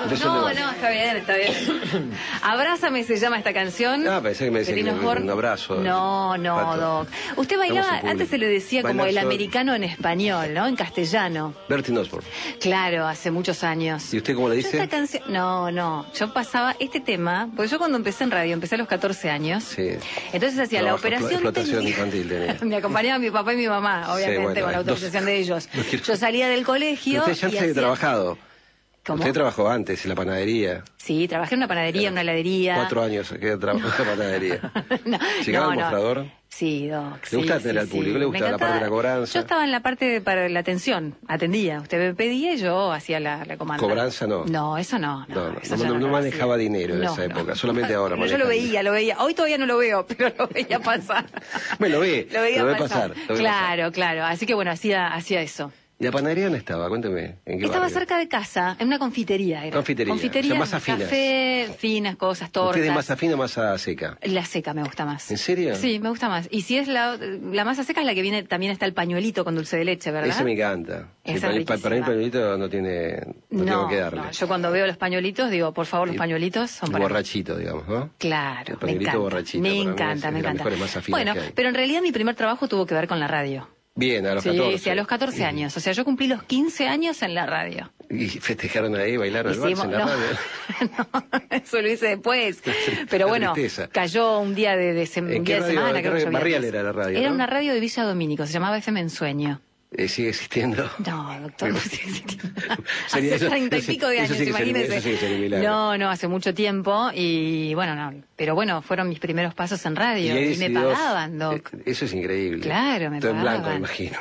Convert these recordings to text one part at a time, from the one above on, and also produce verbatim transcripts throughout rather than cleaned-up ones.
No, no, está bien, está bien. Abrázame se llama esta canción. Ah, pensé que me decía que un, un abrazo. No, no, Pato. Doc. Usted bailaba, antes se le decía como el Bailar solo. americano en español, ¿no? En castellano. Bertín Osborne. Claro, hace muchos años. ¿Y usted cómo le Yo dice? esta canción, no, no, yo pasaba este tema, porque yo cuando empecé en radio, empecé a los catorce años. Sí. Entonces hacía Trabajo, la operación explotación técnica. infantil tenía. Me acompañaba mi papá y mi mamá, obviamente, Sí, bueno, con la dos- autorización de ellos. no quiero- Yo salía del colegio. Usted ya y antes había hacía- trabajado. ¿Cómo? Usted trabajó antes en la panadería. Sí, trabajé en una panadería, en una heladería. Cuatro años que trabajó en la panadería. No, ¿Llegaba no, al no. mostrador? Sí, Doc. ¿Le sí, gusta sí, atender al sí. público? ¿Le Me gusta la parte de la cobranza? Yo estaba en la parte de, para la atención, atendía. Usted me pedía y yo hacía la, la comanda. ¿Cobranza no? No, eso no. No, No, no, eso no, ya no, no lo manejaba hacía. dinero en No, esa no. época, solamente ahora Pero yo maneja lo dinero. veía, lo veía. Hoy todavía no lo veo, pero lo veía pasar. Me lo ve, Lo veía lo ve pasar. pasar. lo ve Claro, pasar. claro. Así que bueno, hacía, hacía eso. ¿Y la panadería dónde estaba? Cuénteme. ¿En qué Estaba barrio? cerca de casa, en una confitería. Era. Confitería, Confitería, o sea, masa finas. café, finas cosas, tortas. ¿Usted es masa fina o masa seca? La seca me gusta más. ¿En serio? Sí, me gusta más. Y si es la, la masa seca es la que viene, también está el pañuelito con dulce de leche, ¿verdad? Ese me encanta. Sí, Esa para, es mí- para mí el riquísima. pañuelito no tiene, no, No, tengo que darle. no, yo cuando veo los pañuelitos digo, por favor, los Y- pañuelitos son Un para mí. borrachito, digamos, ¿no? Claro, El me pañuelito encanta. borrachito, Me para mí encanta, es me de las encanta. mejores masas finas Bueno, que hay. pero en realidad mi primer trabajo tuvo que ver con la radio. Bien, a los Sí, catorce. sí, a los catorce años. O sea, yo cumplí los quince años en la radio. ¿Y festejaron ahí, bailaron el vals Hicimos- en la no, radio? no, eso lo hice después. Pero La bueno, tristeza. cayó un día de, de, sem- ¿En un qué día de radio- semana, qué creo que radio? llovía. Barrial era la radio, Era ¿no? una radio de Villa Domínico, se llamaba F M Ensueño. Eh, ¿Sigue existiendo? No, doctor, no sigue existiendo. Sería Hace eso- treinta y eso- pico de eso años, sí que sería- imagínese. eso sí que sería un milagro. No, no, hace mucho tiempo y bueno, no. Pero bueno, fueron mis primeros pasos en radio ahí y, me decidió- pagaban, doc. eh, Eso es increíble. Claro, me Todo en blanco, me pagaban. imagino.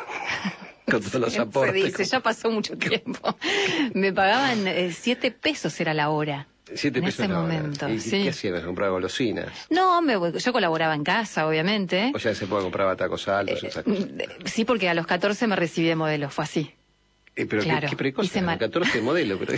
Con todos los Se aportes. dice, ya pasó mucho tiempo. Me pagaban eh, siete pesos era la hora. Siete en pesos ese la hora. momento, ¿Y sí. qué hacían? ¿Compraba golosinas? No, me, yo colaboraba en casa, obviamente. O ya se puede comprar tacos altos, esas cosas. Sí, porque a los catorce me recibí de modelo, fue así. Eh, pero Claro, qué, qué precoz, hice eran mal. catorce modelo, pero...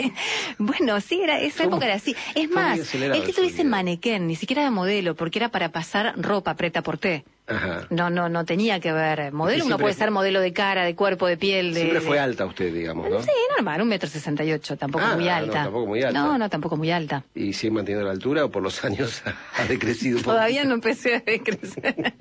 Bueno, sí, era, esa ¿Cómo? época era así. Es Fue muy más, acelerado el que su tuviese vida. manequén, ni siquiera era modelo, porque era para pasar ropa preta por té. Ajá. No, no, no tenía que ver. Modelo, uno siempre puede fue- ser modelo de cara, de cuerpo, de piel, de... Siempre fue de- alta usted, digamos, ¿no? Sí, normal, un metro sesenta y ocho, tampoco Ah, muy no, alta. tampoco muy alta. No, no, tampoco muy alta. ¿Y sigue manteniendo la altura o por los años ha decrecido un poco? Todavía no empecé a decrecer.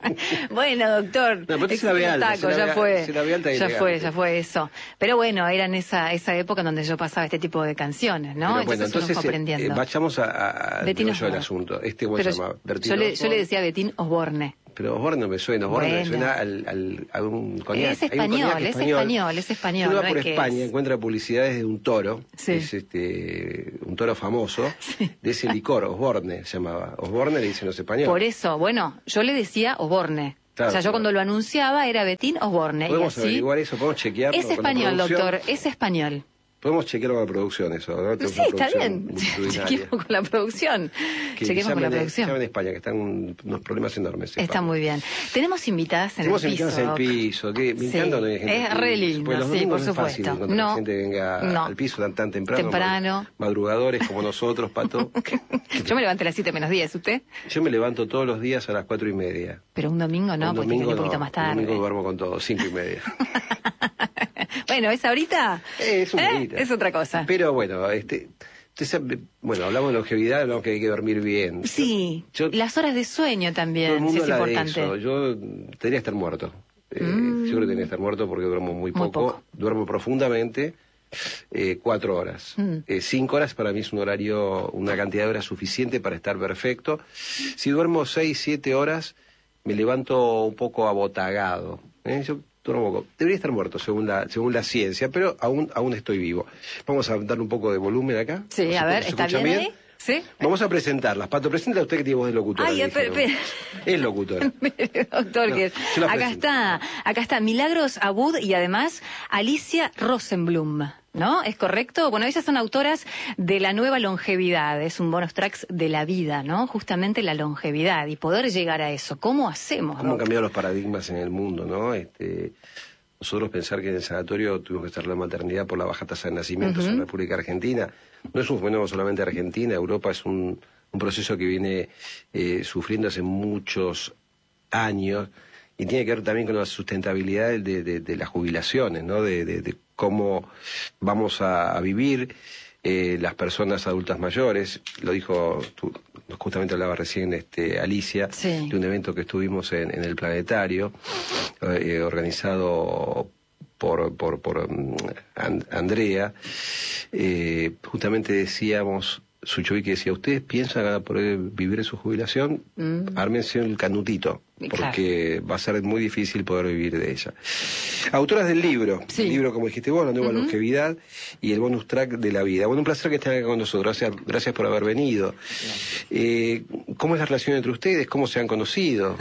Bueno, doctor, No, pero usted se la ve existe alta, taco, se la ya ve- fue, se la ve alta y ya elegante. fue, ya fue eso. Pero bueno, era en esa esa época en donde yo pasaba este tipo de canciones, ¿no? Pero bueno, entonces, uno entonces fue eh, aprendiendo. eh, vayamos a, a, al Betín meollo del Osborne. asunto. Este, ¿cómo Pero se llama? Bertín yo, le, yo le Osborne. decía Betín Osborne. Pero Osborne no me suena, Osborne me Bueno. suena al, al, a un coñac. Es Hay un español, coñac es español, es español, Uno va no por es que España, es- encuentra publicidades de un toro, Sí. es este, un toro famoso, de ese licor, Osborne se llamaba. Osborne le dicen los españoles. Por eso, bueno, yo le decía Osborne. Claro, o sea, yo claro. cuando lo anunciaba era Betín Osborne. Y Podemos así, averiguar eso, podemos chequearlo. es con la español, producción. doctor, es español. Podemos chequearlo con la producción eso, ¿no? Tenemos Sí, una está producción bien. multitudinaria. Chequemos con la producción. Que Chequemos con la llamen- producción. llamen a España, que están un- unos problemas enormes. Está España. muy bien. Tenemos invitadas en Tenemos el piso. invitadas en el piso, que me Sí, encanta cuando hay gente es en el re piso, lindo, porque los sí, domingos por no es fácil supuesto. encontrar No, gente que venga no. al piso tan, tan temprano. Temprano. mad- Madrugadores como nosotros, Pato. Yo me levanté a las siete menos diez, ¿usted? Yo me levanto todos los días a las cuatro y media. Pero un domingo no, un porque domingo tiene un poquito no, más un tarde. domingo duermo con todo, cinco y media. Bueno, ¿es ahorita? Eh, es una ¿Eh? horita. Es otra cosa. Pero bueno, este, usted sabe- bueno, hablamos de longevidad, hablamos que hay que dormir bien. Sí, Yo- las horas de sueño Todo el también, sí mundo es habla de importante. eso. Yo tendría que estar muerto. Eh, Mm. Yo creo que tenía que estar muerto porque duermo muy Muy poco. poco. Duermo profundamente. Eh, cuatro horas. Mm. Eh, cinco horas para mí es un horario, una cantidad de horas suficiente para estar perfecto. Si duermo seis, siete horas, me levanto un poco abotagado. ¿eh? Yo duermo poco. Debería estar muerto según la, según la ciencia, pero aún, aún estoy vivo. Vamos a darle un poco de volumen acá. Sí, ¿Se a escu- ver, se ¿está escuchan bien ahí? ¿Sí? Vamos a presentarlas. Pato, presenta usted que tiene voz de locutora. Ay, le espera, dijeron. Es locutora. Doctor, No, que yo la acá presento. está, acá está Milagros Abud y además Alicia Rosenblum, ¿no? ¿Es correcto? Bueno, ellas son autoras de La Nueva Longevidad, es un bonus tracks de la vida, ¿no? Justamente la longevidad y poder llegar a eso. ¿Cómo hacemos, ¿Cómo han Doc? cambiado los paradigmas en el mundo, no? Este, nosotros pensar que en el sanatorio tuvimos que estar la maternidad por la baja tasa de nacimientos en la República Argentina. No es un fenómeno solamente argentina, Europa es un, un proceso que viene eh, sufriendo hace muchos años y tiene que ver también con la sustentabilidad de, de- de las jubilaciones, ¿no? De, de- de cómo vamos a, a vivir. eh, las personas adultas mayores, lo dijo, tú, justamente hablaba recién este, Alicia, sí. de un evento que estuvimos en, en el Planetario, eh, organizado por, por, por um, And- Andrea, eh, justamente decíamos, Suchovicki decía, ¿ustedes piensan a poder vivir en su jubilación? Mm. Ármense el canutito, porque claro, va a ser muy difícil poder vivir de ella. Autoras del libro, sí. El libro, como dijiste vos, La Nueva uh-huh. Longevidad y el bonus track de la vida. Bueno, un placer que estén acá con nosotros, gracias, gracias por haber venido. Eh, ¿Cómo es la relación entre ustedes? ¿Cómo se han conocido?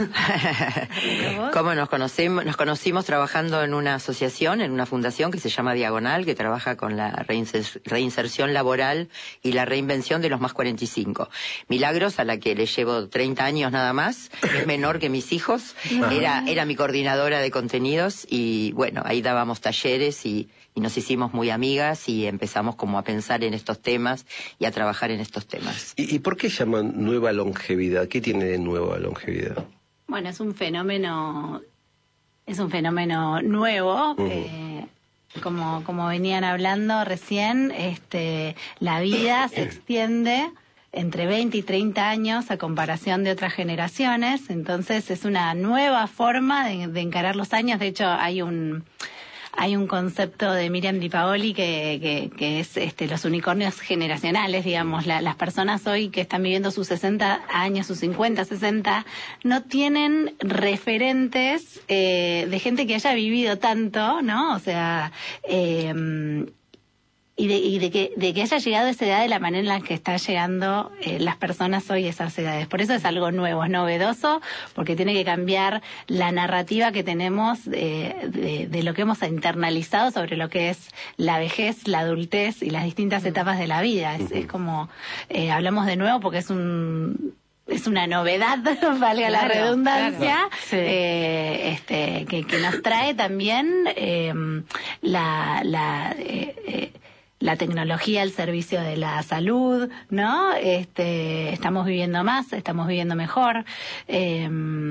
¿Cómo nos conocemos? Nos conocimos trabajando en una asociación, en una fundación que se llama Diagonal, que trabaja con la reinser- reinserción laboral y la reinvención de los más cuarenta y cinco. Milagros, a la que le llevo treinta años nada más, es menor que mis hijos, era, era mi coordinadora de contenidos y bueno, ahí dábamos talleres y, y nos hicimos muy amigas y empezamos como a pensar en estos temas y a trabajar en estos temas. ¿Y, y por qué llaman nueva longevidad? ¿Qué tiene de nueva longevidad? Bueno, es un fenómeno, es un fenómeno nuevo, uh-huh. eh, como, como venían hablando recién, este, la vida se extiende entre veinte y treinta años a comparación de otras generaciones, entonces es una nueva forma de, de encarar los años. De hecho, hay un hay un concepto de Miriam Di Paoli que, que, que es este, los unicornios generacionales, digamos. La, las personas hoy que están viviendo sus sesenta años, sus cincuenta, sesenta, no tienen referentes eh, de gente que haya vivido tanto, ¿no? O sea, eh, Y de, y de que de que haya llegado a esa edad de la manera en la que están llegando eh, las personas hoy a esas edades. Por eso es algo nuevo, es novedoso, porque tiene que cambiar la narrativa que tenemos de, de, de lo que hemos internalizado sobre lo que es la vejez, la adultez y las distintas etapas de la vida. Es, es como, eh, hablamos de nuevo porque es un... es una novedad, valga claro, la redundancia, claro. Sí. eh, este, que, que nos trae también eh, la... la eh, eh, la tecnología al servicio de la salud, ¿no? Este, estamos viviendo más, estamos viviendo mejor, eh,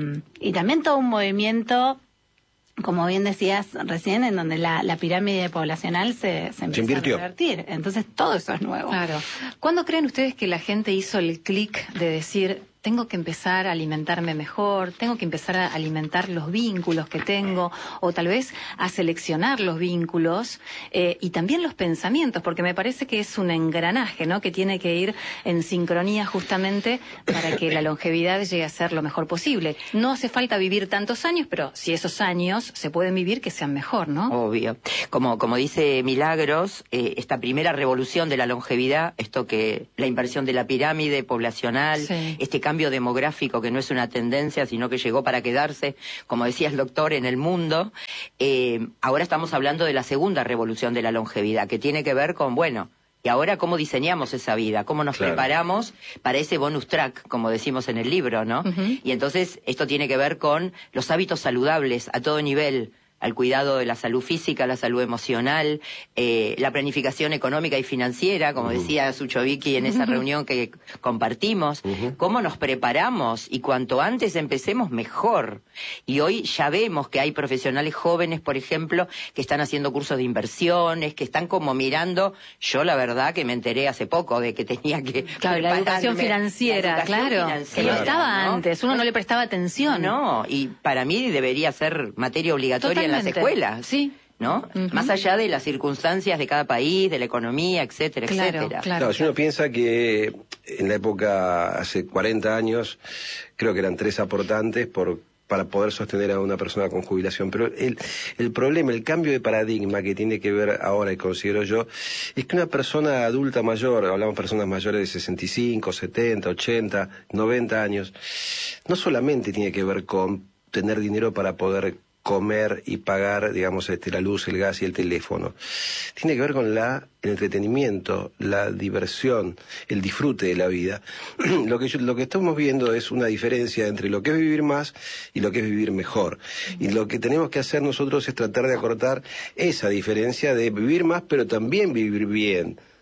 y también todo un movimiento, como bien decías recién, en donde la, la pirámide poblacional se, se empieza se a revertir. Entonces todo eso es nuevo. Claro. ¿Cuándo creen ustedes que la gente hizo el clic de decir, tengo que empezar a alimentarme mejor, tengo que empezar a alimentar los vínculos que tengo, o tal vez a seleccionar los vínculos eh, y también los pensamientos, porque me parece que es un engranaje, ¿no?, que tiene que ir en sincronía justamente para que la longevidad llegue a ser lo mejor posible? No hace falta vivir tantos años, pero si esos años se pueden vivir, que sean mejor, ¿no? Obvio. Como, como dice Milagros, eh, esta primera revolución de la longevidad, esto que la inversión de la pirámide poblacional, sí. este cambio cambio demográfico que no es una tendencia, sino que llegó para quedarse, como decía el doctor, en el mundo. Eh, ahora estamos hablando de la segunda revolución de la longevidad, que tiene que ver con, bueno, y ahora cómo diseñamos esa vida, cómo nos claro. preparamos para ese bonus track, como decimos en el libro, ¿no? Uh-huh. Y entonces esto tiene que ver con los hábitos saludables a todo nivel, al cuidado de la salud física, la salud emocional, eh, la planificación económica y financiera, como uh-huh. decía Suchovicki en esa uh-huh. reunión que compartimos, uh-huh. cómo nos preparamos y cuanto antes empecemos mejor. Y hoy ya vemos que hay profesionales jóvenes, por ejemplo, que están haciendo cursos de inversiones, que están como mirando. Yo la verdad que me enteré hace poco de que tenía que claro, la educación financiera, la educación claro, financiera, que no estaba ¿no? antes, uno no le prestaba atención. No, y para mí debería ser materia obligatoria. Totalmente. En las escuelas, sí, ¿no? Uh-huh. Más allá de las circunstancias de cada país, de la economía, etcétera, claro, etcétera. Claro, claro, si uno piensa que en la época, hace cuarenta años, creo que eran tres aportantes por para poder sostener a una persona con jubilación. Pero el, el problema, el cambio de paradigma que tiene que ver ahora, y considero yo, es que una persona adulta mayor, hablamos de personas mayores de sesenta y cinco, setenta, ochenta, noventa años, no solamente tiene que ver con tener dinero para poder comer y pagar, digamos, este, la luz, el gas y el teléfono. Tiene que ver con la, el entretenimiento, la diversión, el disfrute de la vida. Lo que yo, lo que estamos viendo es una diferencia entre lo que es vivir más y lo que es vivir mejor. Y lo que tenemos que hacer nosotros es tratar de acortar esa diferencia de vivir más, pero también vivir bien.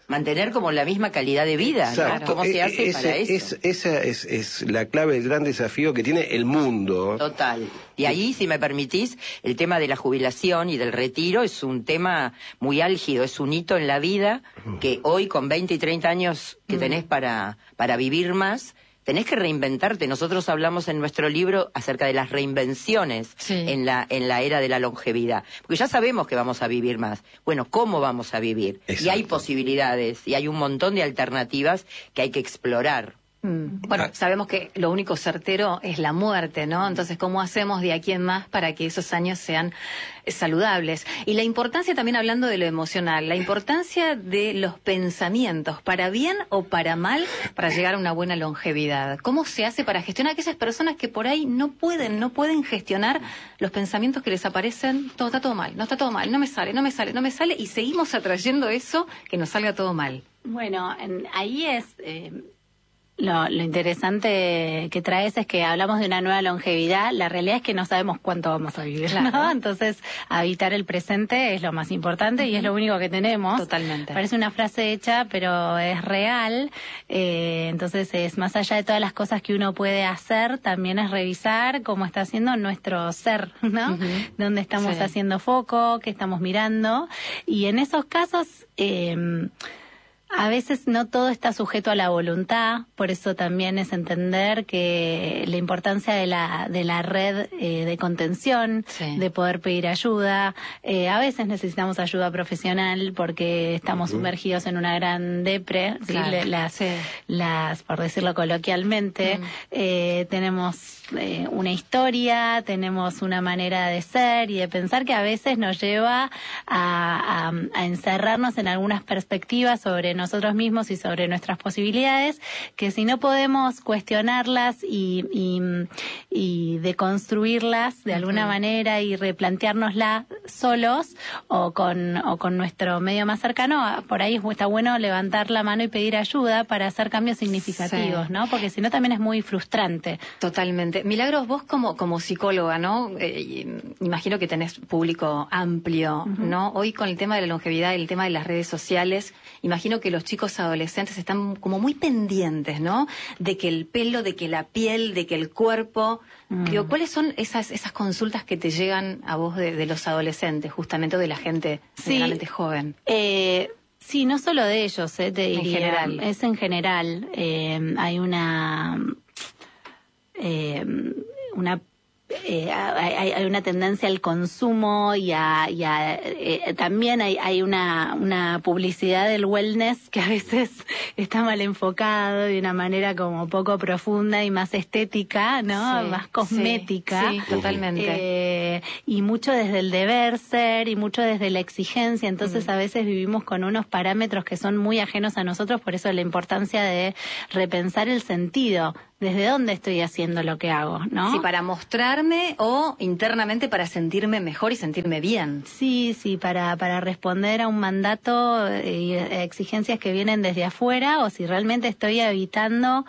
mantener como la misma calidad de vida, ¿no? ¿Cómo se hace Ese, para eso? Es, esa es, es la clave, el gran desafío que tiene el mundo. Total. Y ahí, si me permitís, el tema de la jubilación y del retiro es un tema muy álgido, es un hito en la vida que hoy con veinte y treinta años que tenés para, para vivir más, tenés que reinventarte. Nosotros hablamos en nuestro libro acerca de las reinvenciones sí. en la en la era de la longevidad. Porque ya sabemos que vamos a vivir más. Bueno, ¿cómo vamos a vivir? Exacto. Y hay posibilidades, y hay un montón de alternativas que hay que explorar. Mm. Bueno, ah. sabemos que lo único certero es la muerte, ¿no? Entonces, ¿cómo hacemos de aquí en más para que esos años sean saludables? Y la importancia, también hablando de lo emocional, la importancia de los pensamientos, para bien o para mal, para llegar a una buena longevidad. ¿Cómo se hace para gestionar a aquellas personas que por ahí no pueden, no pueden gestionar los pensamientos que les aparecen? Todo está todo mal, no está todo mal, no me sale, no me sale, no me sale, y seguimos atrayendo eso, que nos salga todo mal. Bueno, en, ahí es... Eh... Lo, lo interesante que traes es que hablamos de una nueva longevidad. La realidad es que no sabemos cuánto vamos a vivir, ¿no? Claro. Entonces, habitar el presente es lo más importante uh-huh. y es lo único que tenemos. Totalmente. Parece una frase hecha, pero es real. Eh, entonces, es más allá de todas las cosas que uno puede hacer, también es revisar cómo está haciendo nuestro ser, ¿no? Uh-huh. Dónde estamos sí. haciendo foco, qué estamos mirando. Y en esos casos... Eh, A veces no todo está sujeto a la voluntad, por eso también es entender que la importancia de la de la red eh, de contención, sí. de poder pedir ayuda. Eh, a veces necesitamos ayuda profesional porque estamos uh-huh. sumergidos en una gran depre, ¿sí? Claro. las, sí. las, por decirlo coloquialmente, uh-huh. eh, tenemos eh, una historia, tenemos una manera de ser y de pensar que a veces nos lleva a, a, a encerrarnos en algunas perspectivas sobre nosotros mismos y sobre nuestras posibilidades, que si no podemos cuestionarlas y, y, y deconstruirlas de alguna uh-huh. manera y replanteárnoslas solos o con, o con nuestro medio más cercano, por ahí está bueno levantar la mano y pedir ayuda para hacer cambios significativos, sí. ¿no? Porque si no también es muy frustrante. Totalmente. Milagros, vos como, como psicóloga, ¿no? Eh, imagino que tenés público amplio, uh-huh. ¿no? Hoy con el tema de la longevidad y el tema de las redes sociales, imagino que los chicos adolescentes están como muy pendientes, ¿no? De que el pelo, de que la piel, de que el cuerpo... Mm. Digo, ¿cuáles son esas esas consultas que te llegan a vos de, de los adolescentes, justamente, o de la gente sí. realmente joven? Eh... Sí, no solo de ellos, eh, te diría. En general. Es en general. Eh, hay una... Eh, una Eh, hay, hay una tendencia al consumo y a, y a eh, también hay, hay una, una publicidad del wellness que a veces está mal enfocado de una manera como poco profunda y más estética, ¿no? Sí, más cosmética. Sí, sí, totalmente. Eh, y mucho desde el deber ser y mucho desde la exigencia. Entonces mm. a veces vivimos con unos parámetros que son muy ajenos a nosotros, por eso la importancia de repensar el sentido. ¿Desde dónde estoy haciendo lo que hago, no? Sí, para mostrarme o internamente para sentirme mejor y sentirme bien. Sí, sí, para para responder a un mandato y eh, exigencias que vienen desde afuera, o si realmente estoy habitando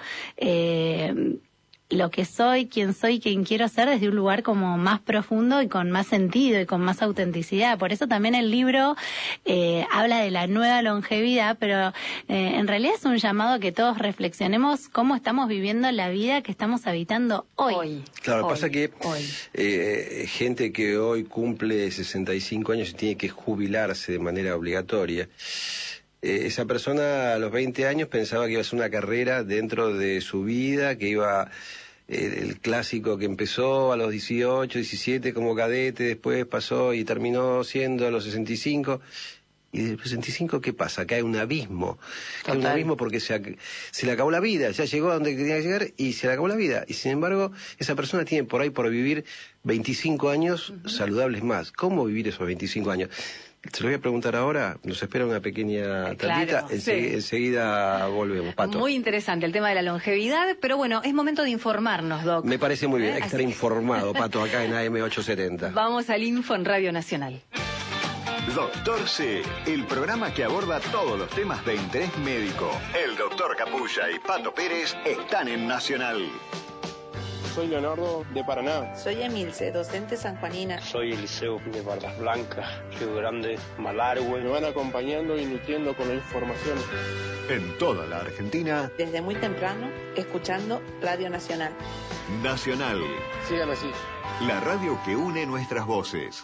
eh, lo que soy, quién soy, quién quiero ser desde un lugar como más profundo y con más sentido y con más autenticidad. Por eso también el libro eh, habla de la nueva longevidad, pero eh, en realidad es un llamado a que todos reflexionemos cómo estamos viviendo la vida que estamos habitando hoy. Hoy. Claro, hoy, pasa que eh, gente que hoy cumple sesenta y cinco años y tiene que jubilarse de manera obligatoria, Eh, esa persona a los veinte años pensaba que iba a hacer una carrera dentro de su vida, que iba eh, el clásico que empezó a los dieciocho, diecisiete como cadete, después pasó y terminó siendo a los sesenta y cinco. Y de los sesenta y cinco, ¿qué pasa? Cae un abismo. Cae un abismo porque se, se le acabó la vida, ya llegó a donde tenía que llegar y se le acabó la vida. Y sin embargo, esa persona tiene por ahí por vivir veinticinco años uh-huh. saludables más. ¿Cómo vivir esos veinticinco años? Se lo voy a preguntar ahora, nos espera una pequeña tandita, claro, Ensegu- sí. enseguida volvemos, Pato. Muy interesante el tema de la longevidad, pero bueno, es momento de informarnos, Doc. Me parece muy bien, ¿Eh? hay que estar Así... informado, Pato, acá en A M ochocientos setenta. Vamos al Info en Radio Nacional. Doctor C, el programa que aborda todos los temas de interés médico. El doctor Capulla y Pato Pérez están en Nacional. Soy Leonardo, de Paraná. Soy Emilce, docente sanjuanina. Soy Eliseo, de Bardas Blancas, Río Grande, Malargüe. Me van acompañando y nutriendo con la información. En toda la Argentina. Desde muy temprano, escuchando Radio Nacional. Nacional. Sigan así. La radio que une nuestras voces.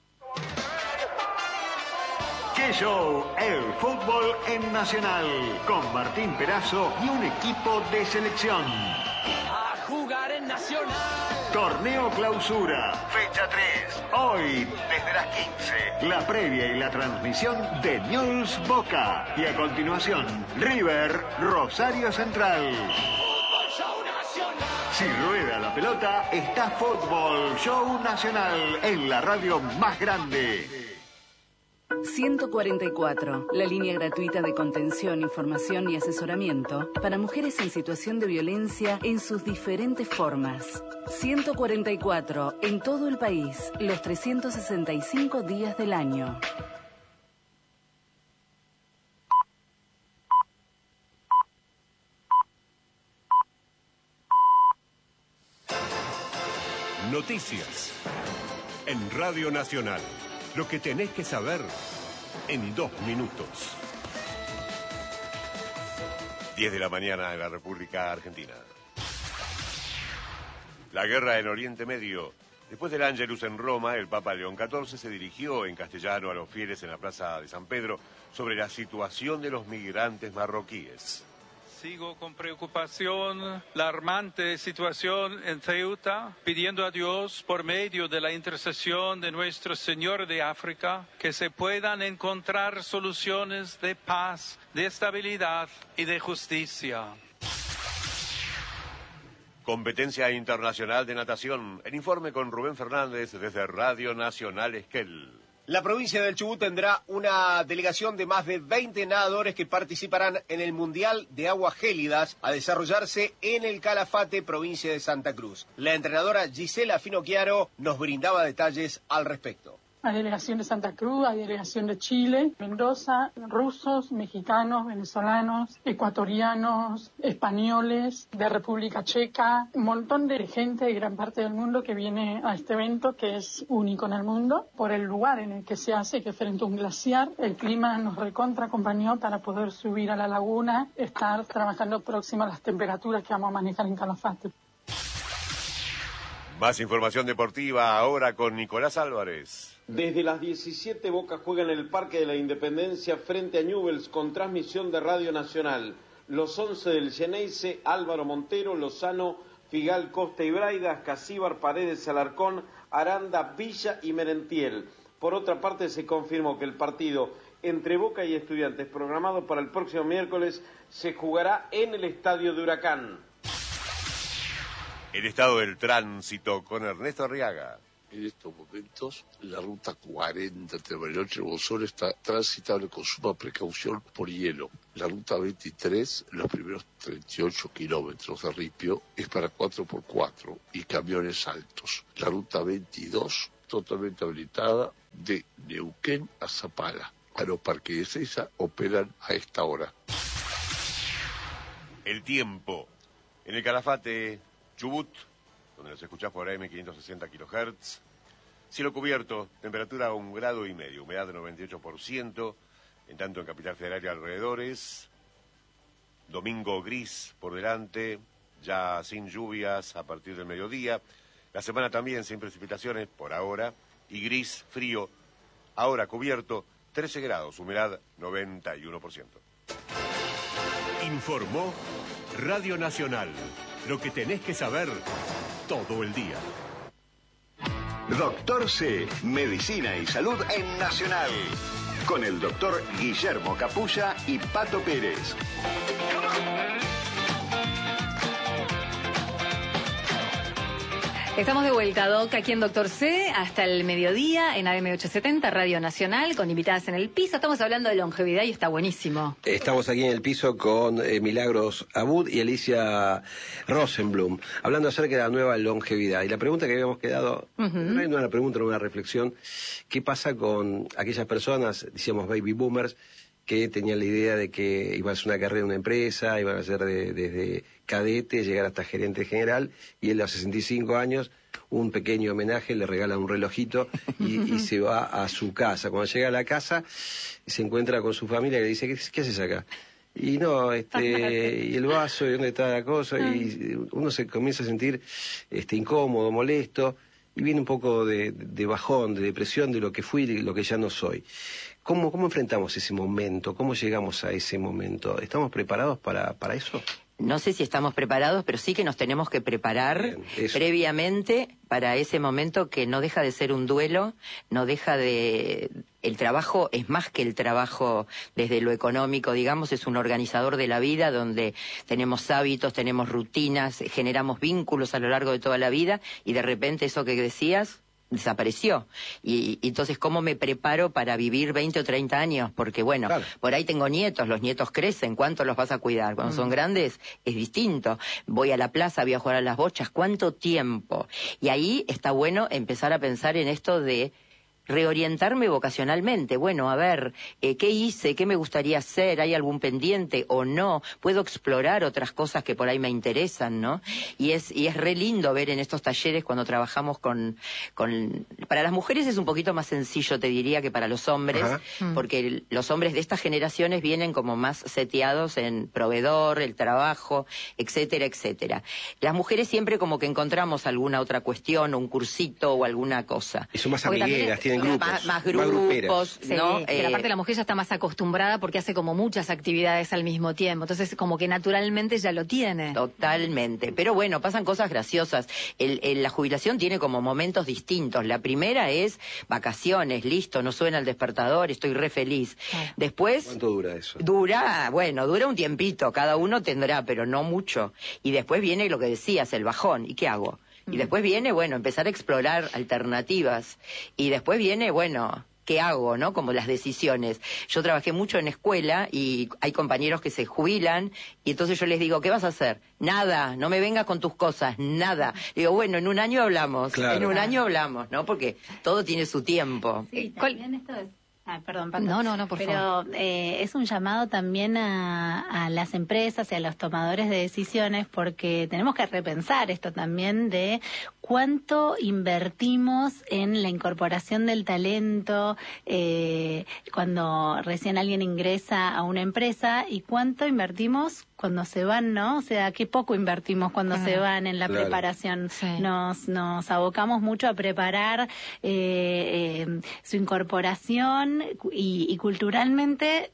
¡Qué show! El fútbol en Nacional. Con Martín Perazo y un equipo de selección. A jugar en Nacional. Torneo Clausura, fecha tres. Hoy, desde las quince, la previa y la transmisión de Newell's Boca. Y a continuación, River Rosario Central. Fútbol Show Nacional. Si rueda la pelota, está Fútbol Show Nacional en la radio más grande. ciento cuarenta y cuatro, la línea gratuita de contención, información y asesoramiento para mujeres en situación de violencia en sus diferentes formas. ciento cuarenta y cuatro, en todo el país, los trescientos sesenta y cinco días del año. Noticias en Radio Nacional. Lo que tenés que saber en dos minutos. diez de la mañana en la República Argentina. La guerra en Oriente Medio. Después del Ángelus en Roma, el Papa León catorce se dirigió en castellano a los fieles en la Plaza de San Pedro sobre la situación de los migrantes marroquíes. Sigo con preocupación la alarmante situación en Ceuta, pidiendo a Dios, por medio de la intercesión de nuestro Señor de África, que se puedan encontrar soluciones de paz, de estabilidad y de justicia. Competencia internacional de natación. El informe con Rubén Fernández desde Radio Nacional Esquel. La provincia del Chubut tendrá una delegación de más de veinte nadadores que participarán en el Mundial de Aguas Gélidas a desarrollarse en el Calafate, provincia de Santa Cruz. La entrenadora Gisela Finocchiaro nos brindaba detalles al respecto. Hay delegación de Santa Cruz, hay delegación de Chile, Mendoza, rusos, mexicanos, venezolanos, ecuatorianos, españoles, de República Checa, un montón de gente de gran parte del mundo que viene a este evento que es único en el mundo, por el lugar en el que se hace, que es frente a un glaciar. El clima nos recontra acompañó para poder subir a la laguna, estar trabajando próximo a las temperaturas que vamos a manejar en Calafate. Más información deportiva ahora con Nicolás Álvarez. Desde las diecisiete, Boca juega en el Parque de la Independencia frente a Newell's con transmisión de Radio Nacional. Los once del Xeneize: Álvaro Montero, Lozano, Figal, Costa y Braidas, Casíbar, Paredes, Alarcón, Aranda, Villa y Merentiel. Por otra parte, se confirmó que el partido entre Boca y Estudiantes, programado para el próximo miércoles, se jugará en el Estadio de Huracán. El estado del tránsito con Ernesto Arriaga. En estos momentos, la ruta cuarenta entre Bariloche y Bolsón está transitable con suma precaución por hielo. La ruta veintitrés, los primeros treinta y ocho kilómetros de ripio, es para cuatro por cuatro y camiones altos. La ruta veintidós, totalmente habilitada, de Neuquén a Zapala. A los parques de Ezeiza operan a esta hora. El tiempo. En el Calafate, Chubut, donde nos escuchás por A M quinientos sesenta kilohertz. Cielo cubierto, temperatura un grado y medio, humedad de noventa y ocho por ciento, en tanto en Capital Federal y alrededores. Domingo gris por delante, ya sin lluvias a partir del mediodía. La semana también sin precipitaciones por ahora, y gris, frío, ahora cubierto, trece grados, humedad noventa y uno por ciento. Informó Radio Nacional, lo que tenés que saber todo el día. Doctor C, Medicina y Salud en Nacional. Con el doctor Guillermo Capulla y Pato Pérez. Estamos de vuelta, Doc, aquí en Doctor C, hasta el mediodía en A M ochocientos setenta, Radio Nacional, con invitadas en el piso. Estamos hablando de longevidad y está buenísimo. Estamos aquí en el piso con eh, Milagros Abud y Alicia Rosenblum, hablando acerca de la nueva longevidad. Y la pregunta que habíamos quedado, uh-huh. no es una pregunta, no una reflexión, ¿qué pasa con aquellas personas, decíamos baby boomers, que tenían la idea de que iban a hacer una carrera en una empresa, iban a ser de, desde cadete, llegar hasta gerente general, y él a sesenta y cinco años, un pequeño homenaje, le regala un relojito y, y se va a su casa. Cuando llega a la casa, se encuentra con su familia y le dice, ¿qué, qué haces acá? Y no, este, y el vaso, y dónde está la cosa, y uno se comienza a sentir este, incómodo, molesto, y viene un poco de, de bajón, de depresión de lo que fui y de lo que ya no soy. ¿Cómo, cómo enfrentamos ese momento? ¿Cómo llegamos a ese momento? ¿Estamos preparados para, para eso? No sé si estamos preparados, pero sí que nos tenemos que preparar Bien, previamente para ese momento que no deja de ser un duelo, no deja de... El trabajo es más que el trabajo desde lo económico, digamos, es un organizador de la vida donde tenemos hábitos, tenemos rutinas, generamos vínculos a lo largo de toda la vida y de repente eso que decías desapareció. Y, y entonces, ¿cómo me preparo para vivir veinte o treinta años? Porque, bueno, claro, por ahí tengo nietos, los nietos crecen, ¿cuánto los vas a cuidar? Cuando mm. son grandes es distinto. Voy a la plaza, voy a jugar a las bochas, ¿cuánto tiempo? Y ahí está bueno empezar a pensar en esto de reorientarme vocacionalmente. Bueno, a ver, eh, ¿qué hice? ¿Qué me gustaría hacer? ¿Hay algún pendiente o no? ¿Puedo explorar otras cosas que por ahí me interesan, no? Y es y es re lindo ver en estos talleres cuando trabajamos con... con para las mujeres es un poquito más sencillo, te diría, que para los hombres, Ajá. porque el, los hombres de estas generaciones vienen como más seteados en proveedor, el trabajo, etcétera, etcétera. Las mujeres siempre como que encontramos alguna otra cuestión, o un cursito o alguna cosa. Y son más amigueras, tienen grupos, más, más grupos, sí, ¿no? Eh, pero aparte la mujer ya está más acostumbrada porque hace como muchas actividades al mismo tiempo, entonces como que naturalmente ya lo tiene. Totalmente, pero bueno, pasan cosas graciosas. El, el, la jubilación tiene como momentos distintos. La primera es vacaciones, listo, no suena el despertador, estoy re feliz. Ah. Después... ¿Cuánto dura eso? Dura, bueno, dura un tiempito, cada uno tendrá, pero no mucho. Y después viene lo que decías, el bajón. ¿Y qué hago? Y después viene, bueno, empezar a explorar alternativas. Y después viene, bueno, ¿qué hago, no? Como las decisiones. Yo trabajé mucho en escuela y hay compañeros que se jubilan y entonces yo les digo, ¿qué vas a hacer? Nada, no me vengas con tus cosas, nada. Digo, bueno, en un año hablamos, claro. en un año hablamos, ¿no? Porque todo tiene su tiempo. Sí, también esto es... Ah, perdón, Paco. No, no, no, por Pero, favor. Pero eh, es un llamado también a, a las empresas y a los tomadores de decisiones porque tenemos que repensar esto también de cuánto invertimos en la incorporación del talento eh, cuando recién alguien ingresa a una empresa y cuánto invertimos cuando se van, ¿no? O sea, qué poco invertimos cuando ah, se van en la claro. preparación. Sí. Nos, nos abocamos mucho a preparar eh, eh, su incorporación y, y culturalmente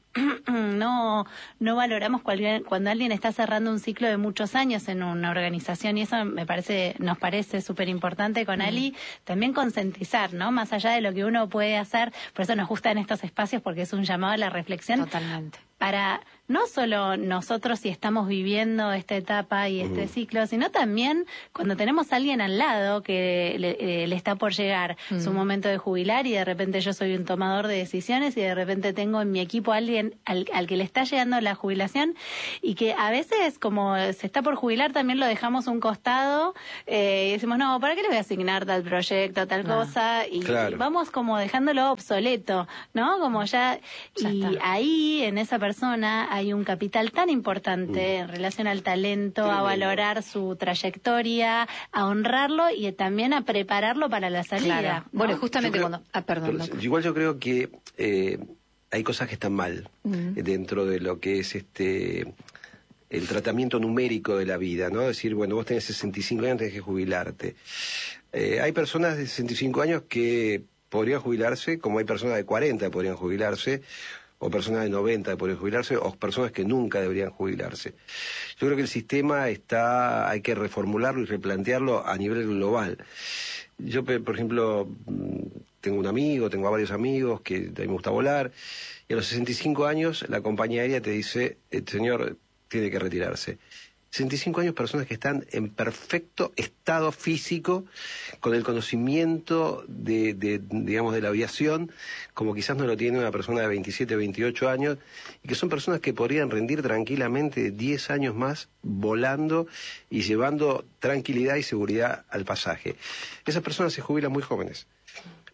no no valoramos cual, cuando alguien está cerrando un ciclo de muchos años en una organización y eso me parece nos parece súper importante con mm. Ali, también concientizar, ¿no? Más allá de lo que uno puede hacer, por eso nos gustan estos espacios porque es un llamado a la reflexión. Totalmente. Para no solo nosotros si estamos viviendo esta etapa y este uh-huh. ciclo, sino también cuando tenemos a alguien al lado que le, le está por llegar uh-huh. su momento de jubilar y de repente yo soy un tomador de decisiones y de repente tengo en mi equipo a alguien al, al que le está llegando la jubilación y que a veces como se está por jubilar también lo dejamos a un costado eh, y decimos, no, ¿para qué le voy a asignar tal proyecto, tal no. cosa? Y, claro. y vamos como dejándolo obsoleto, ¿no? Como ya... ya y está. Ahí, en esa persona, hay un capital tan importante mm. en relación al talento, a valorar su trayectoria, a honrarlo y también a prepararlo para la salida. Claro. ¿no? Bueno, justamente creo, cuando... Ah, perdón. Pero, igual yo creo que eh, hay cosas que están mal mm. dentro de lo que es este el tratamiento numérico de la vida, ¿no? Decir, bueno, vos tenés sesenta y cinco años, tenés que jubilarte. Eh, hay personas de sesenta y cinco años que podrían jubilarse, como hay personas de cuarenta que podrían jubilarse, o personas de noventa que podrían jubilarse, o personas que nunca deberían jubilarse. Yo creo que el sistema está, hay que reformularlo y replantearlo a nivel global. Yo, por ejemplo, tengo un amigo, tengo a varios amigos que a mí me gusta volar, y a los sesenta y cinco años la compañía aérea te dice, el señor tiene que retirarse. sesenta y cinco años, personas que están en perfecto estado físico, con el conocimiento de, de, digamos, de la aviación, como quizás no lo tiene una persona de veintisiete, veintiocho años, y que son personas que podrían rendir tranquilamente diez años más volando y llevando tranquilidad y seguridad al pasaje. Esas personas se jubilan muy jóvenes.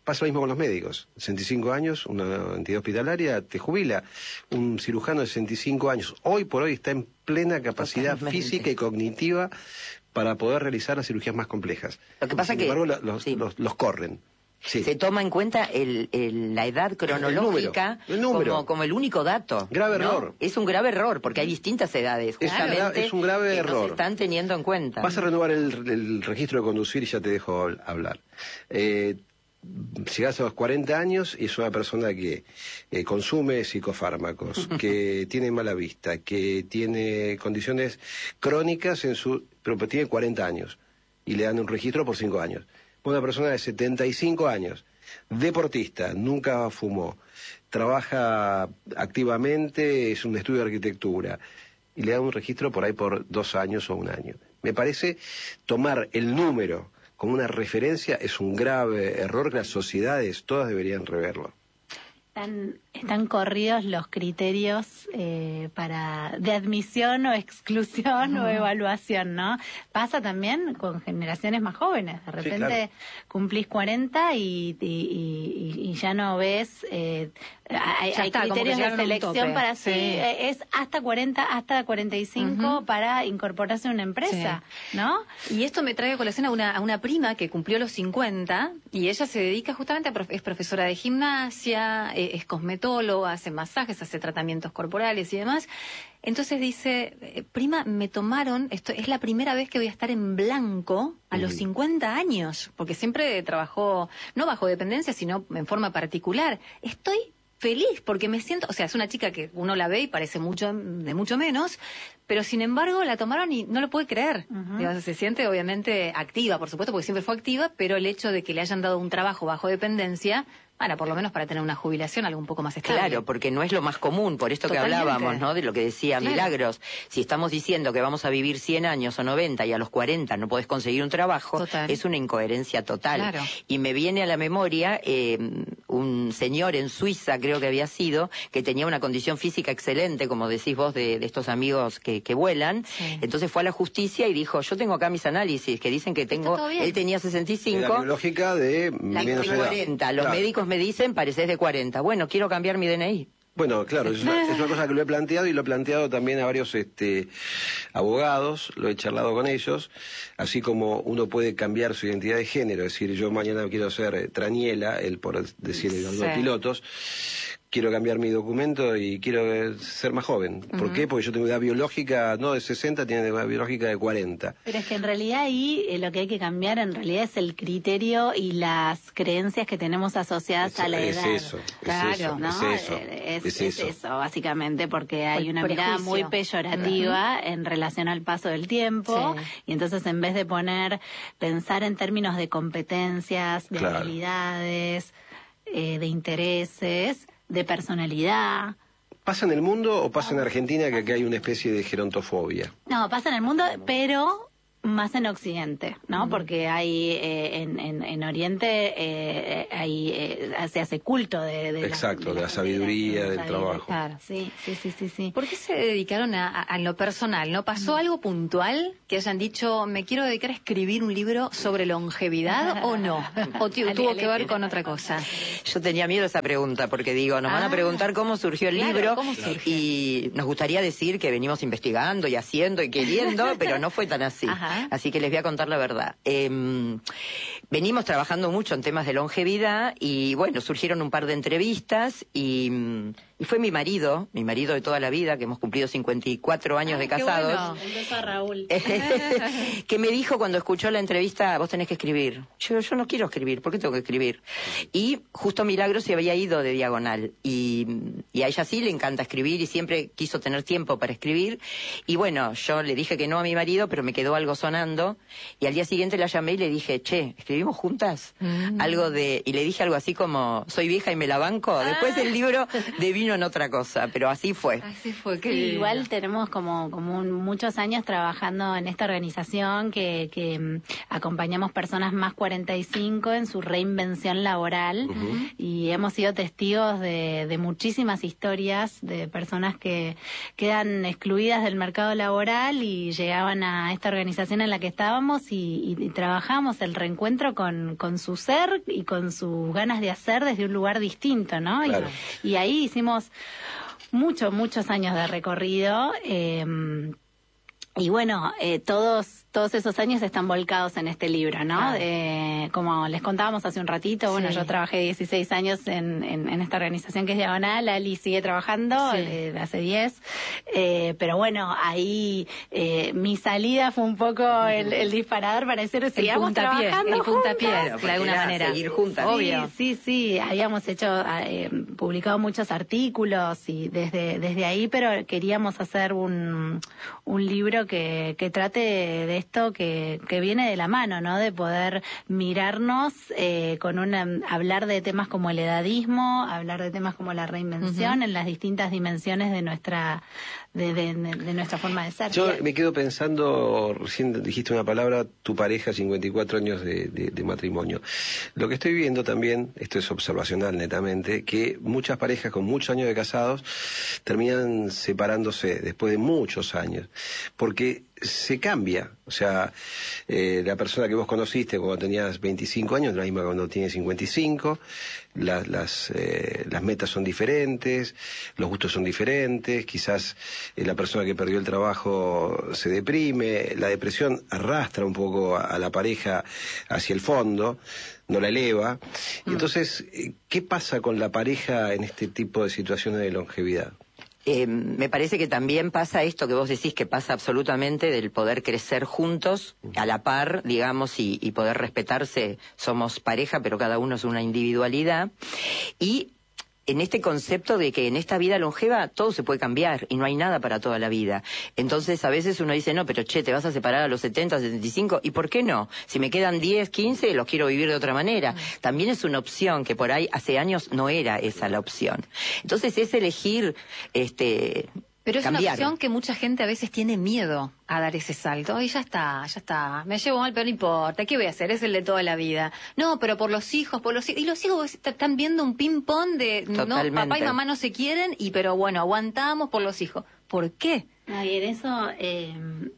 Pasa lo mismo con los médicos. sesenta y cinco años, una entidad hospitalaria te jubila. Un cirujano de sesenta y cinco años, hoy por hoy está en plena capacidad Totalmente. física y cognitiva para poder realizar las cirugías más complejas. Lo que pasa Sin que embargo, la, los, sí. los, los corren. Sí. Se toma en cuenta el, el, la edad cronológica el número, el número. Como, como el único dato. Grave ¿no? error. Es un grave error, porque hay distintas edades. Es, un, gra es un grave que error. No se están teniendo en cuenta. Vas a renovar el, el registro de conducir y ya te dejo hablar. Eh, Llegás a los cuarenta años y es una persona que eh, consume psicofármacos, que tiene mala vista, que tiene condiciones crónicas, en su, pero tiene cuarenta años y le dan un registro por cinco años. Una persona de setenta y cinco años, deportista, nunca fumó, trabaja activamente, es un estudio de arquitectura y le dan un registro por ahí por dos años o un año. Me parece tomar el número como una referencia es un grave error que las sociedades todas deberían reverlo. Están, están corridos los criterios eh, para de admisión o exclusión uh-huh. o evaluación, ¿no? Pasa también con generaciones más jóvenes. De repente sí, claro. cumplís cuarenta y, y, y, y ya no ves... Eh, hay, hay está, criterios de selección para sí, sí. Es hasta cuarenta, hasta cuarenta y cinco uh-huh. para incorporarse a una empresa, sí. ¿no? Y esto me trae a colación a una, a una prima que cumplió los cincuenta y ella se dedica justamente a prof, es profesora de gimnasia, eh, es cosmetóloga, hace masajes, hace tratamientos corporales y demás. Entonces dice, prima, me tomaron, esto es la primera vez que voy a estar en blanco a los cincuenta años, porque siempre trabajó, no bajo dependencia, sino en forma particular. Estoy feliz porque me siento, o sea, es una chica que uno la ve y parece mucho de mucho menos, pero sin embargo la tomaron y no lo puede creer. Uh-huh. Digo, se siente obviamente activa, por supuesto, porque siempre fue activa, pero el hecho de que le hayan dado un trabajo bajo dependencia, bueno, por lo menos para tener una jubilación algo un poco más estable. Claro, porque no es lo más común, por esto Totalmente. que hablábamos, ¿no? De lo que decía claro. Milagros. Si estamos diciendo que vamos a vivir cien años o noventa y a los cuarenta no podés conseguir un trabajo, total. es una incoherencia total. Claro. Y me viene a la memoria eh, un señor en Suiza, creo que había sido, que tenía una condición física excelente, como decís vos, de, de estos amigos que, que vuelan. Sí. Entonces fue a la justicia y dijo, yo tengo acá mis análisis, que dicen que tengo... Él tenía sesenta y cinco. La biológica de la menos de cuarenta. Los claro. médicos me dicen, pareces de cuarenta. Bueno, quiero cambiar mi D N I. Bueno, claro, es una, es una cosa que lo he planteado y lo he planteado también a varios este, abogados, lo he charlado con ellos, así como uno puede cambiar su identidad de género, es decir, yo mañana quiero ser eh, Traniela, el por decir los sí. dos pilotos, quiero cambiar mi documento y quiero ser más joven. ¿Por uh-huh. qué? Porque yo tengo edad biológica, no de sesenta, tiene edad biológica de cuarenta. Pero es que en realidad ahí eh, lo que hay que cambiar en realidad es el criterio y las creencias que tenemos asociadas es, a la es edad. Eso, claro, es eso, ¿no? es eso. Es, es, es eso. eso, básicamente, porque hay el una prejuicio. mirada muy peyorativa uh-huh. en relación al paso del tiempo. Sí. Y entonces en vez de poner, pensar en términos de competencias, de claro. habilidades, eh, de intereses, de personalidad. ¿Pasa en el mundo o pasa en Argentina que aquí hay una especie de gerontofobia? No, pasa en el mundo, pero más en Occidente, ¿no? Mm. Porque hay eh, en, en, en Oriente eh, hay, eh, se hace culto de, de Exacto, la, de de la sabiduría, de del trabajo. Claro, sí, sí, sí, sí, sí. ¿Por qué se dedicaron a, a, a lo personal? ¿No pasó mm. algo puntual que hayan dicho, me quiero dedicar a escribir un libro sobre longevidad o no? ¿O tuvo ale, ale, que ver ale, con otra cosa? Yo tenía miedo a esa pregunta porque digo, nos ah, van a preguntar cómo surgió el claro, libro ¿cómo surgió? Y nos gustaría decir que venimos investigando y haciendo y queriendo, pero no fue tan así. Ajá. Así que les voy a contar la verdad. Eh, venimos trabajando mucho en temas de longevidad y bueno, surgieron un par de entrevistas y, y fue mi marido, mi marido de toda la vida, que hemos cumplido cincuenta y cuatro años Ay, de casados. Qué bueno. Un beso a Raúl. Que me dijo cuando escuchó la entrevista, vos tenés que escribir. Yo, yo no quiero escribir, ¿por qué tengo que escribir? Y justo Milagros se había ido de Diagonal y, y a ella sí le encanta escribir y siempre quiso tener tiempo para escribir. Y bueno, yo le dije que no a mi marido, pero me quedó algo sonando. Y al día siguiente la llamé y le dije, che, ¿escribimos juntas? Mm. Algo de, y le dije algo así como, soy vieja y me la banco. Ah. Después el libro devino termino en otra cosa, pero así fue. Así fue. Que sí, igual tenemos como, como un, muchos años trabajando en esta organización que, que um, acompañamos personas más cuarenta y cinco en su reinvención laboral uh-huh. y hemos sido testigos de, de muchísimas historias de personas que quedan excluidas del mercado laboral y llegaban a esta organización en la que estábamos y, y, y trabajamos el reencuentro con, con su ser y con sus ganas de hacer desde un lugar distinto, ¿no? Claro. Y, y ahí hicimos muchos, muchos años de recorrido eh, y bueno, eh, todos todos esos años están volcados en este libro, ¿no? Claro. Eh, como les contábamos hace un ratito, bueno, sí. yo trabajé dieciséis años en, en, en esta organización que es Diagonal, Ali sigue trabajando, sí. eh, hace diez, eh, pero bueno, ahí eh, mi salida fue un poco el, el disparador para decir, sigamos trabajando el puntapié, juntas, de alguna manera. Seguir juntas. Obvio. Sí, sí, sí, habíamos hecho, eh, publicado muchos artículos y desde, desde ahí, pero queríamos hacer un, un libro que, que trate de esto que, que viene de la mano, ¿no? De poder mirarnos eh, con una, hablar de temas como el edadismo, hablar de temas como la reinvención uh-huh. en las distintas dimensiones de nuestra de, de, de nuestra forma de ser. Yo me quedo pensando, recién dijiste una palabra, tu pareja, cincuenta y cuatro años de, de, de matrimonio. Lo que estoy viendo también, esto es observacional netamente, que muchas parejas con muchos años de casados terminan separándose después de muchos años, porque se cambia, o sea, eh, la persona que vos conociste cuando tenías veinticinco años, la misma cuando tienes cincuenta y cinco, las, las, eh, las metas son diferentes, los gustos son diferentes, quizás eh, la persona que perdió el trabajo se deprime, la depresión arrastra un poco a, a la pareja hacia el fondo, no la eleva. Mm. Entonces, ¿qué pasa con la pareja en este tipo de situaciones de longevidad? Eh, me parece que también pasa esto que vos decís, que pasa absolutamente, del poder crecer juntos, a la par, digamos, y, y poder respetarse. Somos pareja, pero cada uno es una individualidad. Y en este concepto de que en esta vida longeva todo se puede cambiar y no hay nada para toda la vida. Entonces a veces uno dice, no, pero che, te vas a separar a los setenta, setenta y cinco, ¿y por qué no? Si me quedan diez, quince, los quiero vivir de otra manera. También es una opción que por ahí hace años no era esa la opción. Entonces es elegir este Pero es cambiar. Una opción que mucha gente a veces tiene miedo a dar ese salto. Y ya está, ya está. Me llevo mal, pero no importa. ¿Qué voy a hacer? Es el de toda la vida. No, pero por los hijos, por los hijos. Y los hijos están viendo un ping-pong de, Totalmente. no, papá y mamá no se quieren, y pero bueno, aguantamos por los hijos. ¿Por qué? Ay, en eso eh,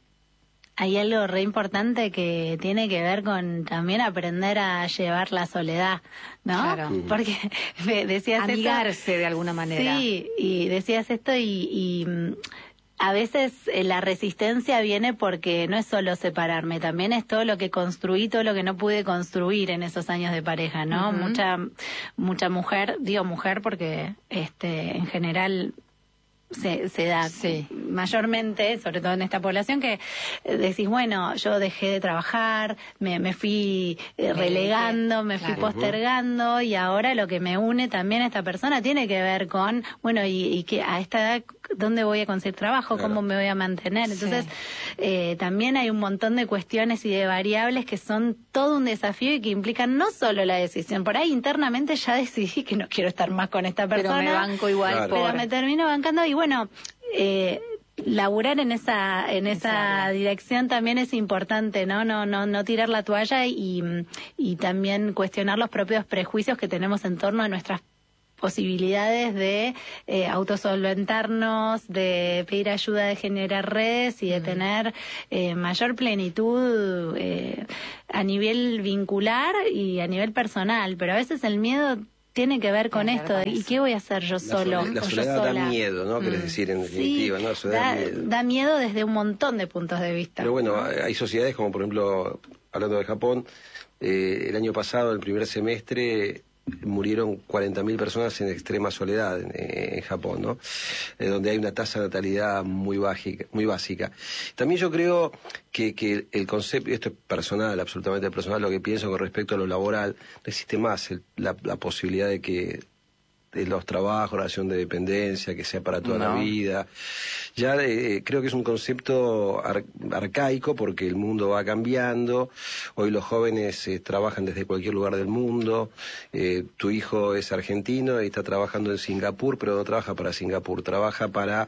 hay algo re importante que tiene que ver con también aprender a llevar la soledad, ¿no? Claro. Porque decías amigarse esto, de alguna manera. Sí, y decías esto y, y a veces la resistencia viene porque no es solo separarme, también es todo lo que construí, todo lo que no pude construir en esos años de pareja, ¿no? Uh-huh. Mucha mucha mujer, digo mujer porque este en general Se, se da sí. mayormente, sobre todo en esta población, que decís, bueno, yo dejé de trabajar, me, me fui eh, relegando, me fui claro. postergando, y ahora lo que me une también a esta persona tiene que ver con, bueno, y, y que a esta edad, ¿dónde voy a conseguir trabajo? Claro. ¿Cómo me voy a mantener? Entonces, sí. eh, también hay un montón de cuestiones y de variables que son todo un desafío y que implican no solo la decisión. Por ahí internamente ya decidí que no quiero estar más con esta persona. Pero me banco igual. Claro. Pero por... me termino bancando y bueno, eh, laburar en esa en esa claro. dirección también es importante, ¿no? No no no tirar la toalla y y también cuestionar los propios prejuicios que tenemos en torno a nuestras posibilidades de eh, autosolventarnos, de pedir ayuda, de generar redes y de mm. tener eh, mayor plenitud eh, a nivel vincular y a nivel personal. Pero a veces el miedo tiene que ver con sí, esto. ¿Y qué voy a hacer yo la solo? Soledad, la o soledad yo sola? da miedo, ¿no? Mm. Querés decir, en definitiva, sí, ¿no? La soledad da, da miedo. da miedo desde un montón de puntos de vista. Pero bueno, hay sociedades como, por ejemplo, hablando de Japón, eh, el año pasado, el primer semestre, murieron cuarenta mil personas en extrema soledad en, en Japón, ¿no? Eh, donde hay una tasa de natalidad muy básica, muy básica. También yo creo que, que el concepto, y esto es personal, absolutamente personal, lo que pienso con respecto a lo laboral, no existe más el, la, la posibilidad de que de los trabajos, relación de dependencia, que sea para toda no. la vida. Ya eh, creo que es un concepto ar arcaico porque el mundo va cambiando. Hoy los jóvenes eh, trabajan desde cualquier lugar del mundo. Eh, tu hijo es argentino y está trabajando en Singapur, pero no trabaja para Singapur, trabaja para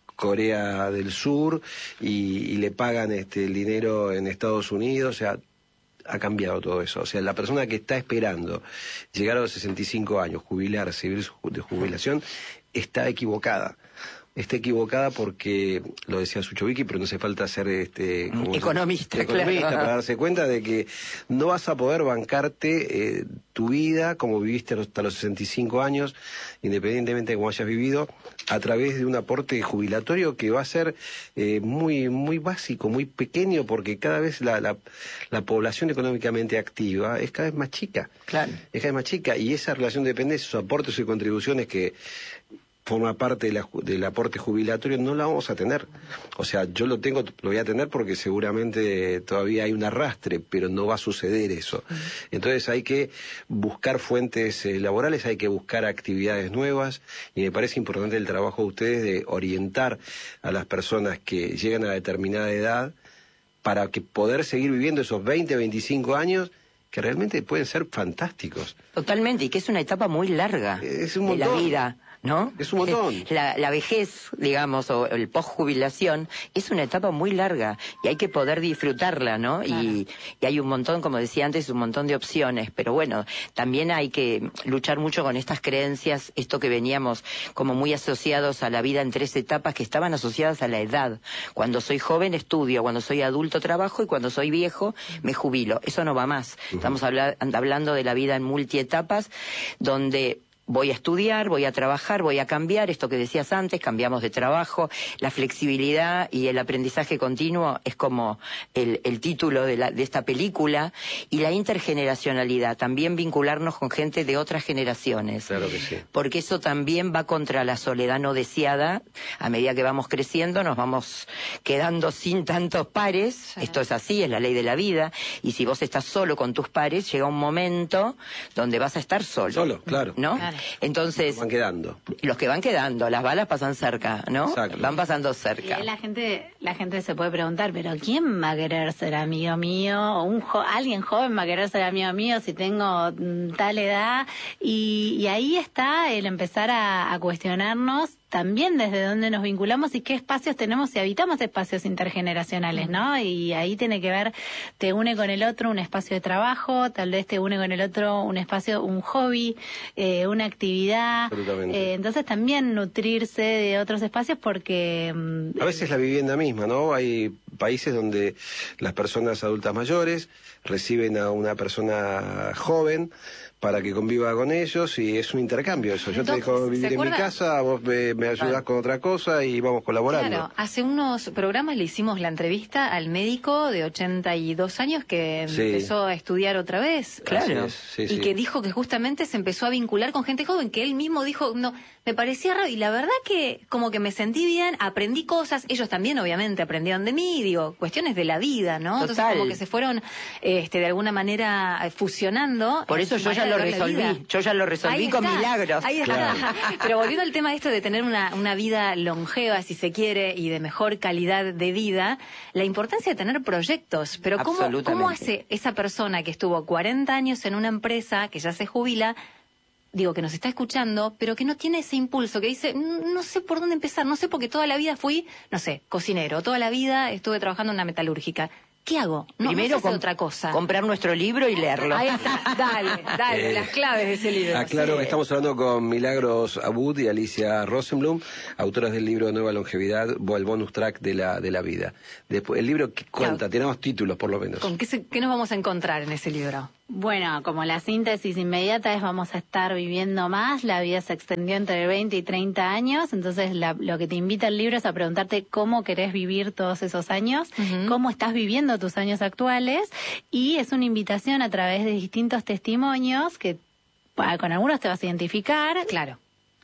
Corea del Sur y, y le pagan este, el dinero en Estados Unidos. O sea, ha cambiado todo eso. O sea, la persona que está esperando llegar a los sesenta y cinco años, jubilarse, vivir de jubilación, está equivocada. Está equivocada porque, lo decía Suchovicki, pero no hace falta ser este, como economista, se, economista claro. para darse cuenta de que no vas a poder bancarte eh, tu vida como viviste hasta los sesenta y cinco años, independientemente de cómo hayas vivido, a través de un aporte jubilatorio que va a ser eh, muy muy básico, muy pequeño, porque cada vez la, la, la población económicamente activa es cada vez más chica. Claro. Es cada vez más chica, y esa relación de dependencia, esos aportes y contribuciones que forma parte de la, del aporte jubilatorio, no la vamos a tener. O sea, yo lo tengo, lo voy a tener porque seguramente todavía hay un arrastre, pero no va a suceder eso. Uh-huh. Entonces hay que buscar fuentes eh, laborales, hay que buscar actividades nuevas, y me parece importante el trabajo de ustedes de orientar a las personas que llegan a determinada edad para que poder seguir viviendo esos veinte, veinticinco años que realmente pueden ser fantásticos. Totalmente, y que es una etapa muy larga es un de la vida, ¿no? Es un montón. La, la vejez, digamos, o el post-jubilación, es una etapa muy larga y hay que poder disfrutarla, ¿no? Claro. Y, y hay un montón, como decía antes, un montón de opciones, pero bueno, también hay que luchar mucho con estas creencias, esto que veníamos como muy asociados a la vida en tres etapas que estaban asociadas a la edad. Cuando soy joven estudio, cuando soy adulto trabajo y cuando soy viejo me jubilo. Eso no va más. Uh-huh. Estamos habla- hablando de la vida en multietapas, donde voy a estudiar, voy a trabajar, voy a cambiar, esto que decías antes, cambiamos de trabajo, la flexibilidad y el aprendizaje continuo es como el, el título de, la, de esta película, y la intergeneracionalidad, también vincularnos con gente de otras generaciones. Claro que sí. Porque eso también va contra la soledad no deseada. A medida que vamos creciendo nos vamos quedando sin tantos pares, sí. Esto es así, es la ley de la vida, y si vos estás solo con tus pares, llega un momento donde vas a estar solo. Solo, claro. ¿No? Claro. Entonces, los van quedando. Los que van quedando, las balas pasan cerca, ¿no? Exacto. Van pasando cerca. Y la gente, la gente se puede preguntar, pero ¿quién va a querer ser amigo mío? O un jo- alguien joven va a querer ser amigo mío si tengo mm, tal edad. Y, y ahí está el empezar a, a cuestionarnos también desde dónde nos vinculamos y qué espacios tenemos si habitamos espacios intergeneracionales, ¿no? Y ahí tiene que ver, te une con el otro un espacio de trabajo, tal vez te une con el otro un espacio, un hobby, eh, una actividad. Eh, entonces también nutrirse de otros espacios porque... Mm, a veces la vivienda misma, ¿no? Hay países donde las personas adultas mayores reciben a una persona joven para que conviva con ellos, y es un intercambio eso. Yo Entonces, te dejo vivir en mi casa, vos me, me ayudás claro. con otra cosa y vamos colaborando. Claro, hace unos programas le hicimos la entrevista al médico de ochenta y dos años que sí. empezó a estudiar otra vez. Claro. Es, sí, y sí. que dijo que justamente se empezó a vincular con gente joven, que él mismo dijo, no, me parecía raro, y la verdad que como que me sentí bien, aprendí cosas, ellos también obviamente aprendieron de mí, digo, cuestiones de la vida, ¿no? Total. Entonces como que se fueron este, de alguna manera fusionando. Por eso yo ya lo resolví, yo ya lo resolví con milagros. Ahí está. Claro. Pero volviendo al tema de esto de tener una, una vida longeva, si se quiere, y de mejor calidad de vida, la importancia de tener proyectos. Pero ¿cómo, ¿cómo hace esa persona que estuvo cuarenta años en una empresa, que ya se jubila, digo, que nos está escuchando, pero que no tiene ese impulso, que dice, no sé por dónde empezar, no sé, porque toda la vida fui, no sé, cocinero, toda la vida estuve trabajando en una metalúrgica? ¿Qué hago? No, Primero, no sé otra cosa. Comprar nuestro libro y leerlo. Ahí está, dale, dale, eh, las claves de ese libro. Aclaro sí. que estamos hablando con Milagros Abud y Alicia Rosenblum, autoras del libro Nueva Longevidad, o el bonus track de la, de la vida. Después, el libro que cuenta, claro. tenemos títulos por lo menos. ¿Con qué, se, qué nos vamos a encontrar en ese libro? Bueno, como la síntesis inmediata es vamos a estar viviendo más, la vida se extendió entre veinte y treinta años, entonces la, lo que te invita el libro es a preguntarte cómo querés vivir todos esos años, uh-huh. cómo estás viviendo tus años actuales, y es una invitación a través de distintos testimonios que con algunos te vas a identificar. Claro.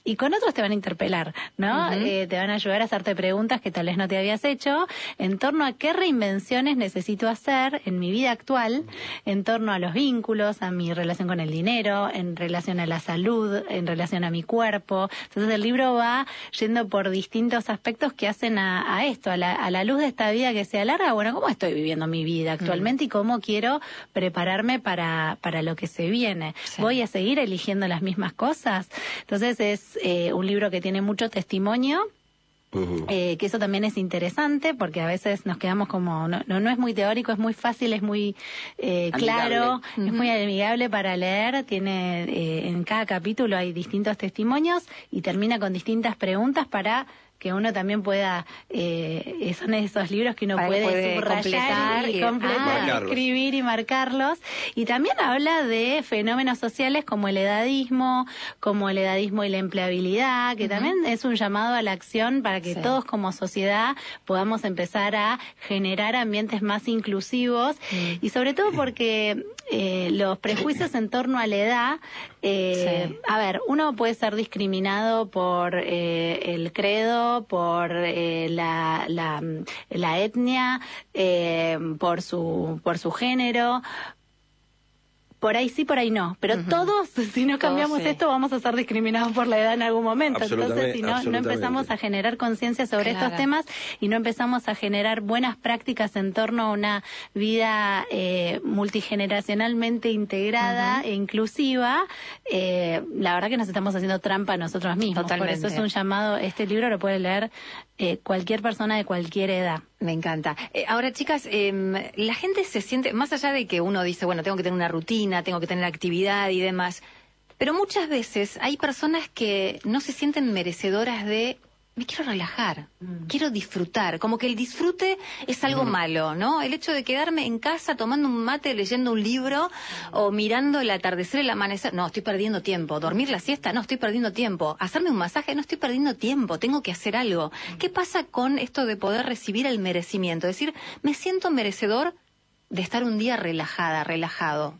y con otros te van a interpelar, ¿no? Uh-huh. Eh, te van a ayudar a hacerte preguntas que tal vez no te habías hecho en torno a qué reinvenciones necesito hacer en mi vida actual, en torno a los vínculos, a mi relación con el dinero, en relación a la salud, en relación a mi cuerpo. Entonces el libro va yendo por distintos aspectos que hacen a, a esto, a la, a la luz de esta vida que se alarga. Bueno, ¿cómo estoy viviendo mi vida actualmente uh-huh. y cómo quiero prepararme para, para lo que se viene? Sí. ¿Voy a seguir eligiendo las mismas cosas? Entonces es eh, un libro que tiene mucho testimonio. Uh-huh. Eh, que eso también es interesante porque a veces nos quedamos como no, no, no es muy teórico, es muy fácil, es muy eh, claro, uh-huh. es muy amigable para leer, tiene eh, en cada capítulo hay distintos testimonios y termina con distintas preguntas para que uno también pueda, eh, son esos libros que uno puede, puede subrayar y completar, ah, escribir y marcarlos. Y también habla de fenómenos sociales como el edadismo, como el edadismo y la empleabilidad, que uh-huh. también es un llamado a la acción para que sí. todos como sociedad podamos empezar a generar ambientes más inclusivos uh-huh. y sobre todo porque eh, los prejuicios en torno a la edad, eh, sí. a ver, uno puede ser discriminado por eh, el credo, por eh, la, la, la etnia, eh, por su, por su género. Por ahí sí, por ahí no. Pero uh-huh. todos, si no cambiamos todos, sí. esto, vamos a ser discriminados por la edad en algún momento. Entonces, si no, no empezamos a generar conciencia sobre claro. estos temas y no empezamos a generar buenas prácticas en torno a una vida eh, multigeneracionalmente integrada uh-huh. e inclusiva, eh, la verdad que nos estamos haciendo trampa a nosotros mismos. Totalmente. Por eso es un llamado, este libro lo puede leer eh, cualquier persona de cualquier edad. Me encanta. Eh, ahora, chicas, eh, la gente se siente, más allá de que uno dice, bueno, tengo que tener una rutina, tengo que tener actividad y demás, pero muchas veces hay personas que no se sienten merecedoras de, me quiero relajar, mm. quiero disfrutar, como que el disfrute es algo mm. malo, ¿no? El hecho de quedarme en casa tomando un mate, leyendo un libro mm. o mirando el atardecer, el amanecer, no, estoy perdiendo tiempo. Dormir la siesta, no, estoy perdiendo tiempo. Hacerme un masaje, no estoy perdiendo tiempo, tengo que hacer algo. Mm. ¿Qué pasa con esto de poder recibir el merecimiento? Es decir, me siento merecedor de estar un día relajada, relajado.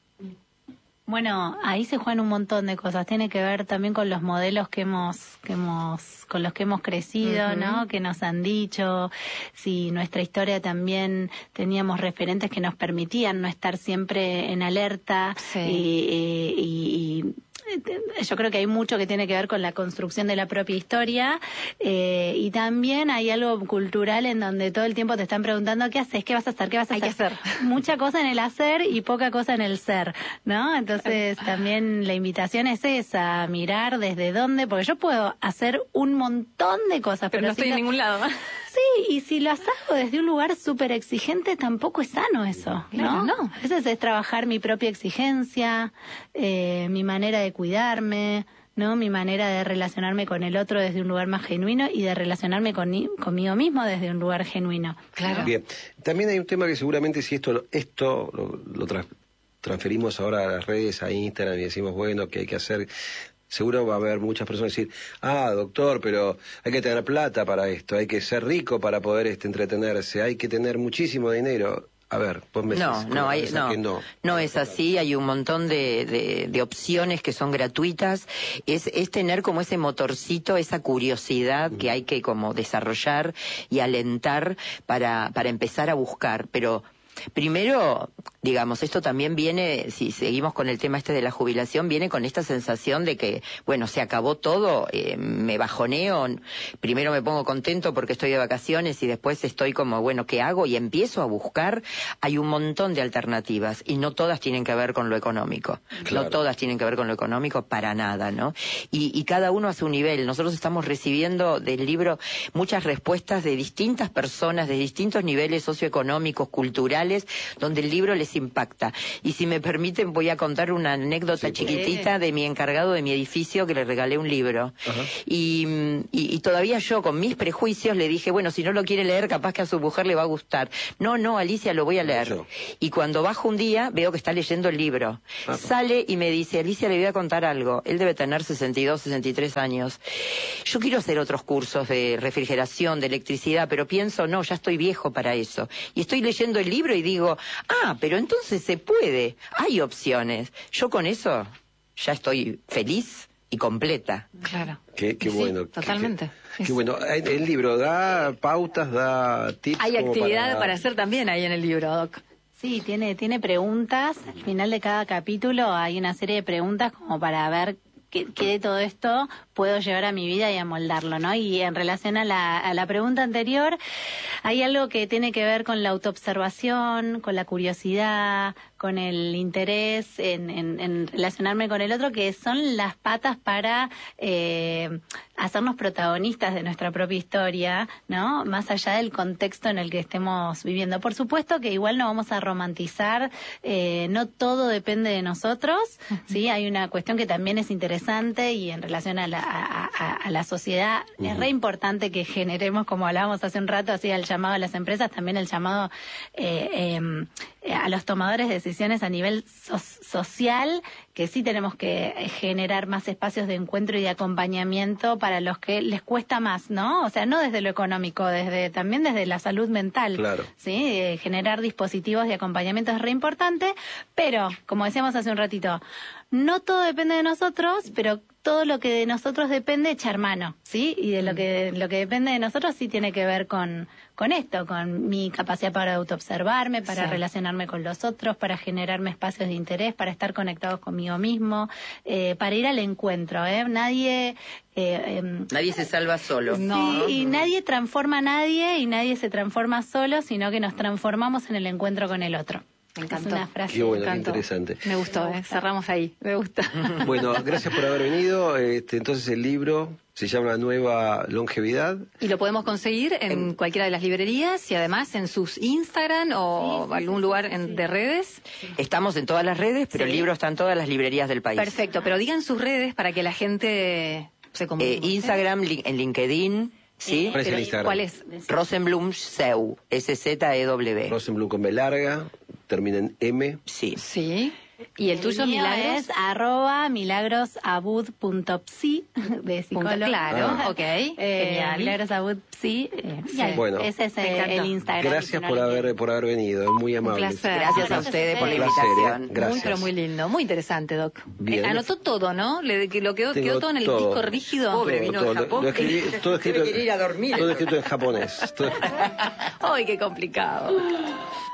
Bueno, ahí se juegan un montón de cosas. Tiene que ver también con los modelos que hemos, que hemos, con los que hemos crecido, uh-huh. ¿no? Que nos han dicho. Si nuestra historia también teníamos referentes que nos permitían no estar siempre en alerta sí. y, y, y yo creo que hay mucho que tiene que ver con la construcción de la propia historia eh, y también hay algo cultural en donde todo el tiempo te están preguntando ¿qué haces? ¿Qué vas a hacer? ¿Qué vas a hay hacer? Hay que hacer. Mucha cosa en el hacer y poca cosa en el ser, ¿no? Entonces también la invitación es esa, mirar desde dónde, porque yo puedo hacer un montón de cosas, pero, pero no si estoy lo... en ningún lado. Sí, y si lo hago desde un lugar súper exigente, tampoco es sano eso, ¿no? Claro, no. A veces es trabajar mi propia exigencia, eh, mi manera de cuidarme, ¿no? Mi manera de relacionarme con el otro desde un lugar más genuino y de relacionarme con, conmigo mismo desde un lugar genuino. Claro. Bien. También hay un tema que seguramente si esto, esto lo, lo tra- transferimos ahora a las redes, a Instagram y decimos, bueno, ¿qué hay que hacer? Seguro va a haber muchas personas decir, ah, doctor, pero hay que tener plata para esto, hay que ser rico para poder este, entretenerse, hay que tener muchísimo dinero. A ver, pues me no, no, hay, no, no, no es así, hay un montón de, de, de opciones que son gratuitas, es, es tener como ese motorcito, esa curiosidad mm. que hay que como desarrollar y alentar para, para empezar a buscar, pero primero, digamos, esto también viene, si seguimos con el tema este de la jubilación, viene con esta sensación de que, bueno, se acabó todo, eh, me bajoneo, primero me pongo contento porque estoy de vacaciones y después estoy como, bueno, ¿qué hago? Y empiezo a buscar, hay un montón de alternativas y no todas tienen que ver con lo económico, claro. no todas tienen que ver con lo económico para nada, ¿no? Y, y cada uno a su nivel, nosotros estamos recibiendo del libro muchas respuestas de distintas personas, de distintos niveles socioeconómicos, culturales, donde el libro les impacta. Y si me permiten voy a contar una anécdota sí, chiquitita de mi encargado de mi edificio que le regalé un libro. Y, y, y todavía yo con mis prejuicios le dije, bueno, si no lo quiere leer capaz que a su mujer le va a gustar. No, no, Alicia, lo voy a leer. No, y cuando bajo un día veo que está leyendo el libro. Ajá. Sale y me dice, Alicia, le voy a contar algo. Él debe tener sesenta y dos, sesenta y tres años. Yo quiero hacer otros cursos de refrigeración, de electricidad, pero pienso, no, ya estoy viejo para eso. Y estoy leyendo el libro y digo, ah, pero entonces se puede, hay opciones. Yo con eso ya estoy feliz y completa. Claro. Qué, qué Sí, bueno. totalmente. Qué, qué bueno. El libro da pautas, da tips. Hay como actividad para... para hacer también ahí en el libro, Doc. Sí, tiene, tiene preguntas. Al final de cada capítulo hay una serie de preguntas como para ver qué, qué de todo esto puedo llevar a mi vida y amoldarlo, ¿no? Y en relación a la, a la pregunta anterior, hay algo que tiene que ver con la autoobservación, con la curiosidad, con el interés en, en, en relacionarme con el otro, que son las patas para eh, hacernos protagonistas de nuestra propia historia, ¿no? Más allá del contexto en el que estemos viviendo. Por supuesto que igual no vamos a romantizar, eh, no todo depende de nosotros, ¿sí? Hay una cuestión que también es interesante y en relación a la, a, a, a la sociedad, uh-huh. es re importante que generemos, como hablábamos hace un rato, así el llamado a las empresas, también el llamado eh, eh, a los tomadores de decisiones a nivel so- social, que sí tenemos que generar más espacios de encuentro y de acompañamiento para los que les cuesta más, ¿no? O sea, no desde lo económico, desde también desde la salud mental. Claro. ¿Sí? Eh, generar dispositivos de acompañamiento es re importante, pero, como decíamos hace un ratito, no todo depende de nosotros, pero todo lo que de nosotros depende echar mano, ¿sí? Y de lo que lo que depende de nosotros sí tiene que ver con con esto, con mi capacidad para autoobservarme, para sí. relacionarme con los otros, para generarme espacios de interés, para estar conectados conmigo mismo, eh, para ir al encuentro, ¿eh? Nadie... Eh, eh, nadie se salva solo. No, sí, y nadie transforma a nadie y nadie se transforma solo, sino que nos transformamos en el encuentro con el otro. Me encantó. Es una frase. Qué bueno, qué interesante. Me gustó, ¿eh? Cerramos ahí. Me gusta. Bueno, gracias por haber venido. Este, entonces el libro se llama La Nueva Longevidad. Y lo podemos conseguir en, en cualquiera de las librerías y además en sus Instagram o sí, sí, algún sí, lugar sí, en, sí. de redes. Estamos en todas las redes, pero sí. el libro está en todas las librerías del país. Perfecto, pero digan sus redes para que la gente se comunique. Eh, Instagram, li- en LinkedIn. ¿Sí? ¿Cuál es el Instagram? ¿Cuál es? Rosenblum Seu, S Z E W. Rosenblum con B larga, termina en M. Sí. Sí. ¿Y el, el tuyo, mío Milagros? Es arroba milagrosabud.psi de psicólogo. Claro, ah. ok. Eh, Genial. Milagrosabud.psi. Eh, sí. Bueno. Ese es el, el Instagram. Gracias por haber, por haber venido, muy amable. Un placer. Gracias a ustedes por la invitación. Gracias. Muy, pero muy lindo, muy interesante, Doc. Bien. Eh, anotó todo, ¿no? Le, que lo quedó, Tengo quedó todo en el todo. disco rígido. Pobre, vino todo, de Japón. Lo escribí, todo escrito, Debe querer ir a dormir. todo escrito en japonés. Todo... Ay, qué complicado.